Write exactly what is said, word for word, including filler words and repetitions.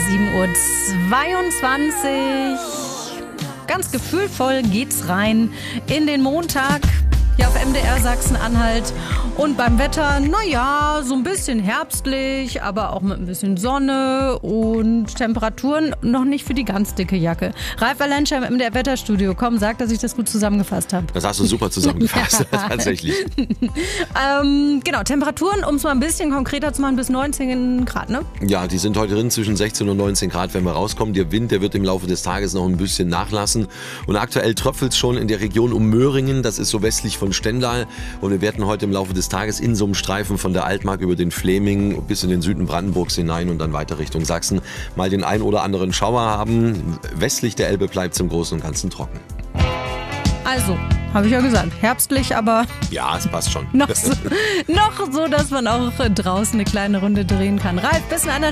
sieben Uhr zweiundzwanzig. Ganz gefühlvoll geht's rein in den Montag hier auf M D R Sachsen-Anhalt. Und beim Wetter, naja, so ein bisschen herbstlich, aber auch mit ein bisschen Sonne und Temperaturen noch nicht für die ganz dicke Jacke. Ralf Walenscher im M D R Wetterstudio. Komm, sag, dass ich das gut zusammengefasst habe. Das hast du super zusammengefasst, tatsächlich. ähm, genau, Temperaturen, um es mal ein bisschen konkreter zu machen, bis neunzehn Grad, ne? Ja, die sind heute drin zwischen sechzehn und neunzehn Grad, wenn wir rauskommen. Der Wind, der wird im Laufe des Tages noch ein bisschen nachlassen. Und aktuell tröpfelt es schon in der Region um Möhringen. Das ist so westlich von Stendal. Und wir werden heute im Laufe des Tages in so einem Streifen von der Altmark über den Fläming bis in den Süden Brandenburgs hinein und dann weiter Richtung Sachsen mal den ein oder anderen Schauer haben. Westlich der Elbe bleibt es im Großen und Ganzen trocken. Also, habe ich ja gesagt, herbstlich, aber ja, es passt schon. noch, so, noch so, dass man auch draußen eine kleine Runde drehen kann. Ralf, bis in einer